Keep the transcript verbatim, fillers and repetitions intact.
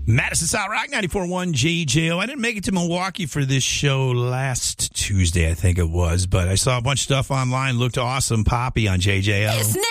Madison South Rock ninety-four point one J J O. I didn't make it to Milwaukee for this show last Tuesday, I think it was, but I saw a bunch of stuff online. Looked awesome. Poppy on J J O.